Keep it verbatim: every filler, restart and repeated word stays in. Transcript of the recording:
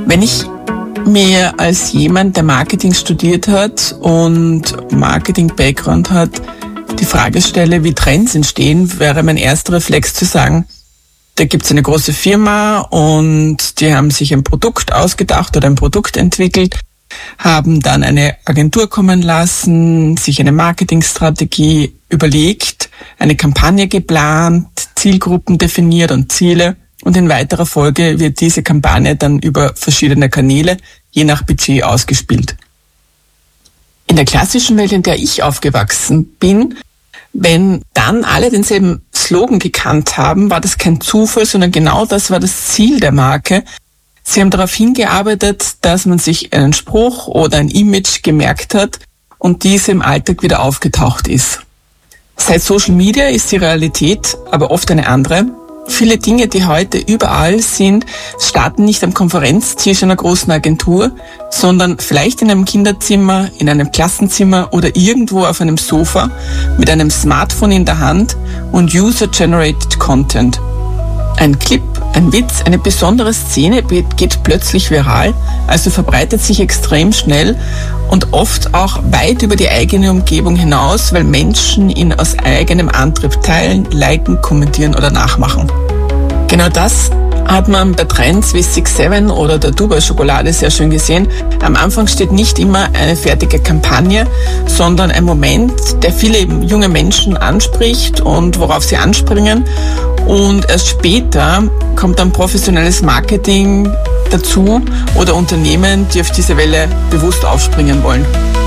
Wenn ich mir als jemand, der Marketing studiert hat und Marketing-Background hat, die Frage stelle, wie Trends entstehen, wäre mein erster Reflex zu sagen, da gibt es eine große Firma und die haben sich ein Produkt ausgedacht oder ein Produkt entwickelt, haben dann eine Agentur kommen lassen, sich eine Marketingstrategie überlegt, eine Kampagne geplant, Zielgruppen definiert und Ziele. Und in weiterer Folge wird diese Kampagne dann über verschiedene Kanäle, je nach Budget, ausgespielt. In der klassischen Welt, in der ich aufgewachsen bin, wenn dann alle denselben Slogan gekannt haben, war das kein Zufall, sondern genau das war das Ziel der Marke. Sie haben darauf hingearbeitet, dass man sich einen Spruch oder ein Image gemerkt hat und diese im Alltag wieder aufgetaucht ist. Seit Social Media ist die Realität aber oft eine andere. Viele Dinge, die heute überall sind, starten nicht am Konferenztisch einer großen Agentur, sondern vielleicht in einem Kinderzimmer, in einem Klassenzimmer oder irgendwo auf einem Sofa mit einem Smartphone in der Hand und User-Generated Content. Ein Clip, ein Witz, eine besondere Szene geht plötzlich viral, also verbreitet sich extrem schnell und oft auch weit über die eigene Umgebung hinaus, weil Menschen ihn aus eigenem Antrieb teilen, liken, kommentieren oder nachmachen. Genau das hat man bei Trends wie Six Seven oder der Dubai-Schokolade sehr schön gesehen. Am Anfang steht nicht immer eine fertige Kampagne, sondern ein Moment, der viele junge Menschen anspricht und worauf sie anspringen. Und erst später kommt dann professionelles Marketing dazu oder Unternehmen, die auf diese Welle bewusst aufspringen wollen.